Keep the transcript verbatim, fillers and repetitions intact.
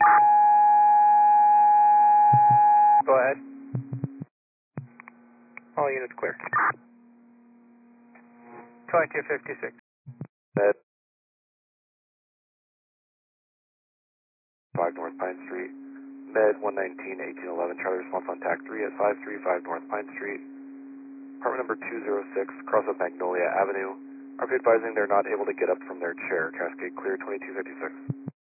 Go ahead. All units clear. twenty-two fifty-six. Med five North Pine Street. Med one nineteen eighteen eleven, Charlie response on TAC three at five three five North Pine Street. Apartment number two oh six, cross of Magnolia Avenue. Are advising they're not able to get up from their chair. Cascade clear, twenty-two fifty-six.